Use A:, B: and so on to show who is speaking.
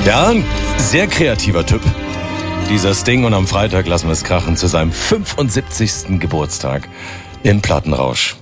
A: Ja, ein sehr kreativer Typ. Dieser Sting, und am Freitag lassen wir es krachen zu seinem 75. Geburtstag im Plattenrausch.